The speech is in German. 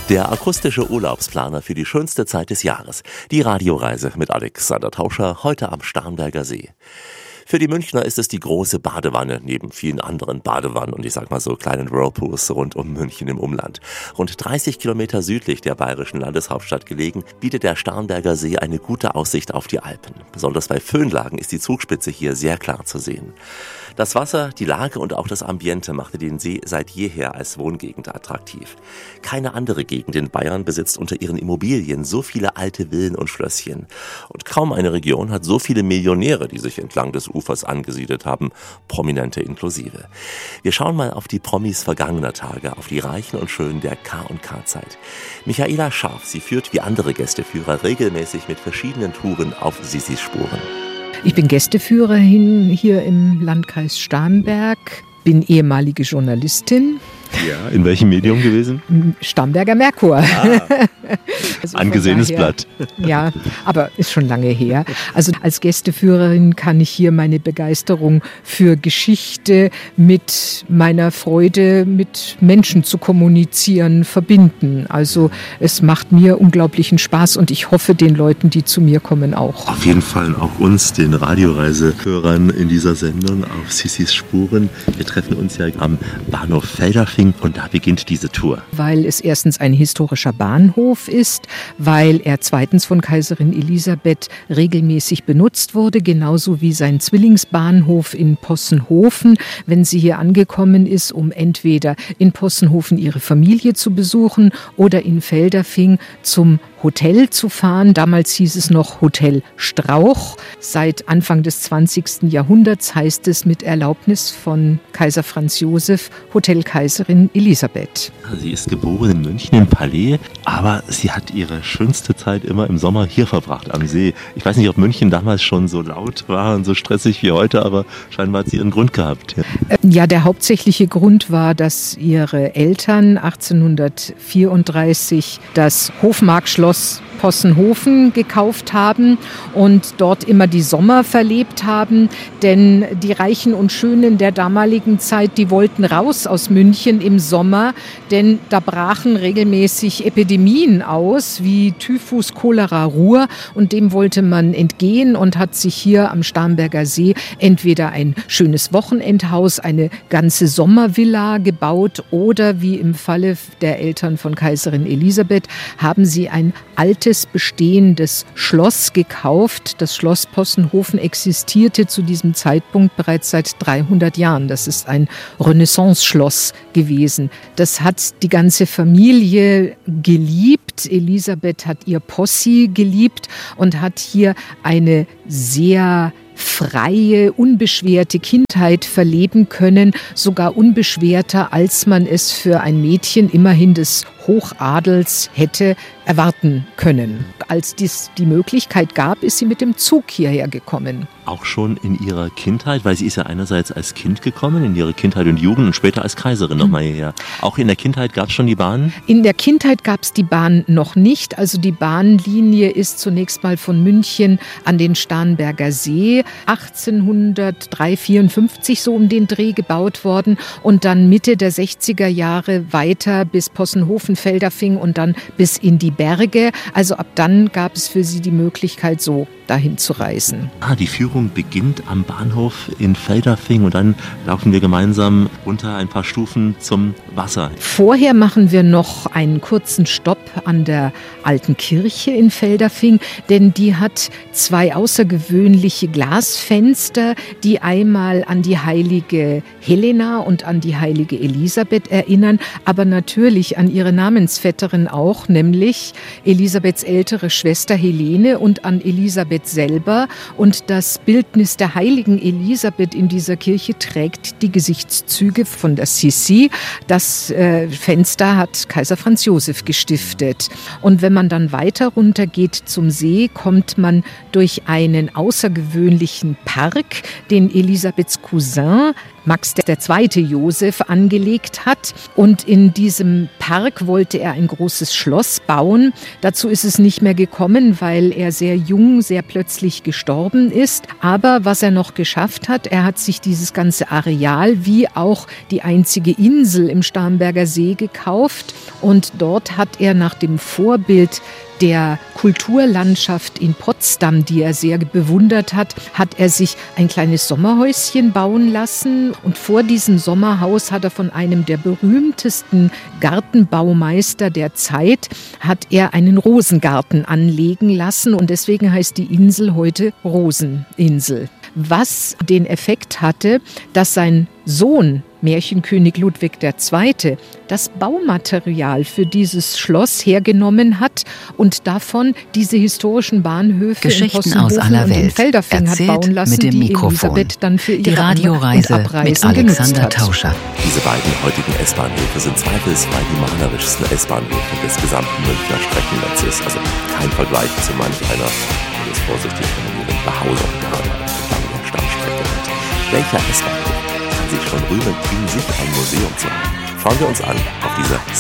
Der akustische Urlaubsplaner für die schönste Zeit des Jahres. Die Radioreise mit Alexander Tauscher, heute am Starnberger See. Für die Münchner ist es die große Badewanne, neben vielen anderen Badewannen und ich sag mal so kleinen Whirlpools rund um München im Umland. Rund 30 Kilometer südlich der bayerischen Landeshauptstadt gelegen, bietet der Starnberger See eine gute Aussicht auf die Alpen. Besonders bei Föhnlagen ist die Zugspitze hier sehr klar zu sehen. Das Wasser, die Lage und auch das Ambiente machte den See seit jeher als Wohngegend attraktiv. Keine andere Gegend in Bayern besitzt unter ihren Immobilien so viele alte Villen und Schlösschen. Und kaum eine Region hat so viele Millionäre, die sich entlang des Ufers angesiedelt haben, Prominente inklusive. Wir schauen mal auf die Promis vergangener Tage, auf die Reichen und Schönen der K&K-Zeit. Michaela Scharf, sie führt wie andere Gästeführer regelmäßig mit verschiedenen Touren auf Sissis Spuren. Ich bin Gästeführerin hier im Landkreis Starnberg, bin ehemalige Journalistin. Ja, in welchem Medium gewesen? Starnberger Merkur. Also angesehenes Blatt. Ja, aber ist schon lange her. Also als Gästeführerin kann ich hier meine Begeisterung für Geschichte mit meiner Freude, mit Menschen zu kommunizieren, verbinden. Also es macht mir unglaublichen Spaß und ich hoffe den Leuten, die zu mir kommen, auch. Auf jeden Fall auch uns, den Radioreisehörern in dieser Sendung auf Sissis Spuren. Wir treffen uns ja am Bahnhof Feldafing und da beginnt diese Tour. Weil es erstens ein historischer Bahnhof ist, weil er zweitens von Kaiserin Elisabeth regelmäßig benutzt wurde, genauso wie sein Zwillingsbahnhof in Possenhofen, wenn sie hier angekommen ist, um entweder in Possenhofen ihre Familie zu besuchen oder in Feldafing zum Hotel zu fahren. Damals hieß es noch Hotel Strauch. Seit Anfang des 20. Jahrhunderts heißt es mit Erlaubnis von Kaiser Franz Josef Hotel Kaiserin Elisabeth. Sie ist geboren in München im Palais, aber sie hat ihre schönste Zeit immer im Sommer hier verbracht am See. Ich weiß nicht, ob München damals schon so laut war und so stressig wie heute, aber scheinbar hat sie ihren Grund gehabt. Ja, der hauptsächliche Grund war, dass ihre Eltern 1834 das Hofmarkschloss Possenhofen gekauft haben und dort immer die Sommer verlebt haben, denn die Reichen und Schönen der damaligen Zeit, die wollten raus aus München im Sommer, denn da brachen regelmäßig Epidemien aus, wie Typhus, Cholera, Ruhr, und dem wollte man entgehen und hat sich hier am Starnberger See entweder ein schönes Wochenendhaus, eine ganze Sommervilla gebaut oder wie im Falle der Eltern von Kaiserin Elisabeth haben sie ein altes, bestehendes Schloss gekauft. Das Schloss Possenhofen existierte zu diesem Zeitpunkt bereits seit 300 Jahren. Das ist ein Renaissance-Schloss gewesen. Das hat die ganze Familie geliebt. Elisabeth hat ihr Possi geliebt und hat hier eine sehr freie, unbeschwerte Kindheit verleben können, sogar unbeschwerter, als man es für ein Mädchen immerhin des Hochadels hätte erwarten können. Als dies die Möglichkeit gab, ist sie mit dem Zug hierher gekommen. Auch schon in ihrer Kindheit, weil sie ist ja einerseits als Kind gekommen, in ihre Kindheit und Jugend und später als Kaiserin nochmal hierher. Auch in der Kindheit gab es schon die Bahn? In der Kindheit gab es die Bahn noch nicht. Also die Bahnlinie ist zunächst mal von München an den Starnberger See 1854 so um den Dreh gebaut worden und dann Mitte der 60er Jahre weiter bis Possenhofen, Feldafing und dann bis in die Berge. Also ab dann gab es für sie die Möglichkeit, so dahin zu reisen. Die Führung beginnt am Bahnhof in Feldafing und dann laufen wir gemeinsam runter ein paar Stufen zum Wasser. Vorher machen wir noch einen kurzen Stopp an der alten Kirche in Feldafing, denn die hat zwei außergewöhnliche Glasfenster, die einmal an die heilige Helena und an die heilige Elisabeth erinnern, aber natürlich an ihre Namensvetterin auch, nämlich Elisabeths ältere Schwester Helene und an Elisabeth selber. Und das Bildnis der heiligen Elisabeth in dieser Kirche trägt die Gesichtszüge von der Sissi. Das Fenster hat Kaiser Franz Josef gestiftet. Und wenn man dann weiter runter geht zum See, kommt man durch einen außergewöhnlichen Park, den Elisabeths Cousin Max II. Joseph angelegt hat. Und in diesem Park wollte er ein großes Schloss bauen. Dazu ist es nicht mehr gekommen, weil er sehr jung, sehr plötzlich gestorben ist. Aber was er noch geschafft hat, er hat sich dieses ganze Areal wie auch die einzige Insel im Starnberger See gekauft. Und dort hat er nach dem Vorbild der Kulturlandschaft in Potsdam, die er sehr bewundert hat, hat er sich ein kleines Sommerhäuschen bauen lassen. Und vor diesem Sommerhaus hat er von einem der berühmtesten Gartenbaumeister der Zeit, hat er einen Rosengarten anlegen lassen. Und deswegen heißt die Insel heute Roseninsel. Was den Effekt hatte, dass sein Sohn, Märchenkönig Ludwig II., das Baumaterial für dieses Schloss hergenommen hat und davon diese historischen Bahnhöfe in Possenhofen und in Feldafing hat bauen lassen, die Elisabeth dann für ihre Radioreise An- und Abreisen mit Alexander genutzt hat. Tauscher. Diese beiden heutigen S-Bahnhöfe sind zweifelsfrei die malerischsten S-Bahnhöfe des gesamten Münchner Streckennetzes. Also kein Vergleich zu manch einer, um es vorsichtig formulieren, Behausung gerade auf der Stammstrecke. Welcher S-Bahnhof kann sich schon rühmen, in sich ein Museum zu haben? Schauen wir uns an auf dieser